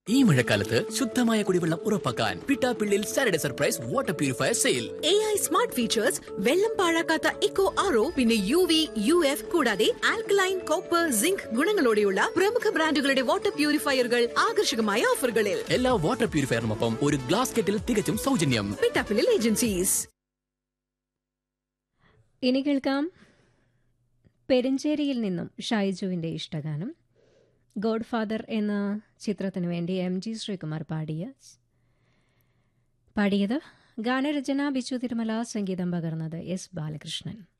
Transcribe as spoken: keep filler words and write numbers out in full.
ഈ മഴക്കാലത്ത് ശുദ്ധമായ കുടിവെള്ളം ഉറപ്പാക്കാൻ Pittappillil Saturday surprise water purifier sale. A I smart features, വെള്ളം പാഴാക്കാത്ത ഇക്കോ ആർ ഒ, പിന്നെ യു വി യു എഫ് കൂടാതെ ആൽക്കലൈൻ, കോപ്പർ, സിങ്ക് ഗുണങ്ങളോടെയുള്ള പ്രമുഖ ബ്രാൻഡുകളുടെ വാട്ടർ പ്യൂരിഫയറുകൾ ആകർഷകമായ ഓഫറുകളിൽ. എല്ലാ വാട്ടർ പ്യൂരിഫയറിനൊപ്പം ഒരു ഗ്ലാസ് കെറ്റിൽ തികച്ചും സൗജന്യം. പിട്ടാപ്പിള്ളിൽ ഏജൻസീസ്. ഇനി കേൾക്കാം പെരിഞ്ചേരിയിൽ നിന്നും ഷൈജുവിൻ്റെ ഇഷ്ടഗാനം. ഗോഡ് ഫാദർ എന്ന ചിത്രത്തിനു വേണ്ടി എം ജി ശ്രീകുമാർ പാടിയ പാടിയത് ഗാനരചന ബിച്ചു തിരുമല, സംഗീതം പകർന്നത് എസ് ബാലകൃഷ്ണൻ.